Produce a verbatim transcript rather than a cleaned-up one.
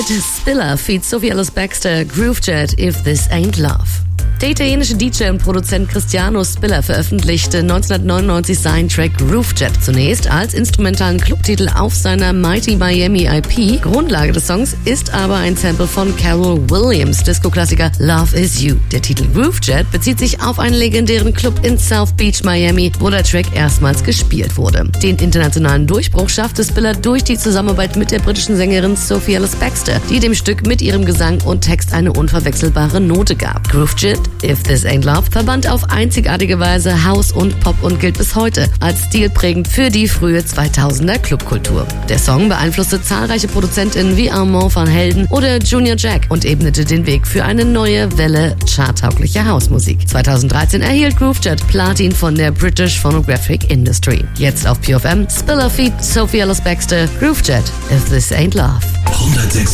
Spiller feat. Sophie Ellis Bextor, Groovejet, If This Ain't Love. Der italienische D J und Produzent Cristiano Spiller veröffentlichte neunzehnhundertneunundneunzig seinen Track Groovejet zunächst als instrumentalen Clubtitel auf seiner Mighty Miami I P. Grundlage des Songs ist aber ein Sample von Carol Williams' Disco-Klassiker Love Is You. Der Titel Groovejet bezieht sich auf einen legendären Club in South Beach, Miami, wo der Track erstmals gespielt wurde. Den internationalen Durchbruch schaffte Spiller durch die Zusammenarbeit mit der britischen Sängerin Sophie Ellis Bextor, die dem Stück mit ihrem Gesang und Text eine unverwechselbare Note gab. Groovejet, If This Ain't Love, verband auf einzigartige Weise House und Pop und gilt bis heute als stilprägend für die frühe zweitausender Clubkultur. Der Song beeinflusste zahlreiche ProduzentInnen wie Armand van Helden oder Junior Jack und ebnete den Weg für eine neue Welle charttauglicher Housemusik. zweitausenddreizehn erhielt Groovejet Platin von der British Phonographic Industry. Jetzt auf P F M, Spiller feat. Sophie Ellis Bextor, Groovejet, If This Ain't Love.